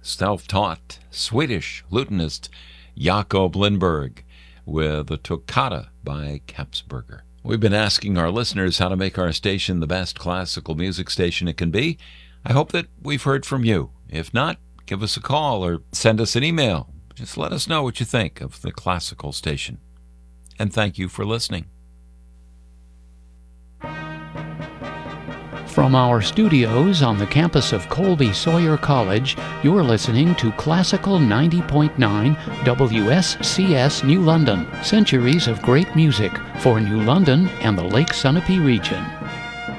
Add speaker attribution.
Speaker 1: self-taught Swedish lutenist Jakob Lindberg with a toccata by Kapsberger. We've been asking our listeners how to make our station the best classical music station it can be. I hope that we've heard from you. If not, give us a call or send us an email. Just let us know what you think of the classical station. And thank you for listening.
Speaker 2: From our studios on the campus of Colby Sawyer College, you're listening to Classical 90.9 WSCS New London. Centuries of great music for New London and the Lake Sunapee region.